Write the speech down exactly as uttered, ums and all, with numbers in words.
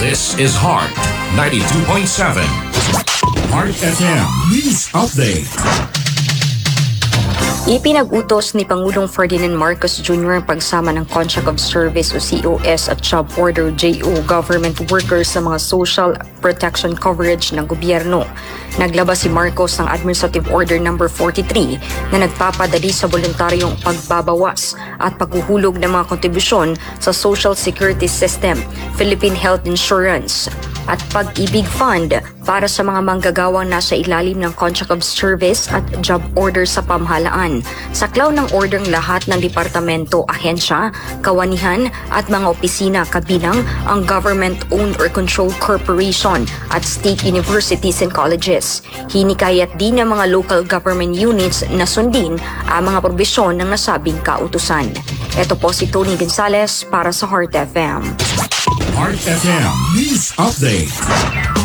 This is Heart ninety-two point seven. Heart F M News Update. Ipinag-utos ni Pangulong Ferdinand Marcos Junior ang pagsama ng Contract of Service o C O S at Job Order J O government workers sa mga social protection coverage ng gobyerno. Naglabas si Marcos ng Administrative Order number forty-three na nagpapadali sa voluntaryong pagbabawas at paghuhulog ng mga kontribusyon sa Social Security System, Philippine Health Insurance at Pag-ibig Fund para sa mga manggagawang nasa ilalim ng Contract of Service at Job Order sa pamahalaan. Saklaw ng order lahat ng departamento, ahensya, kawanihan at mga opisina kabilang ang government-owned or controlled corporation at state universities and colleges. Hinikayat din ng mga local government units na sundin ang mga probisyon ng nasabing kautusan. Ito po si Tony Gonzalez para sa Heart F M. Heart F M News Update.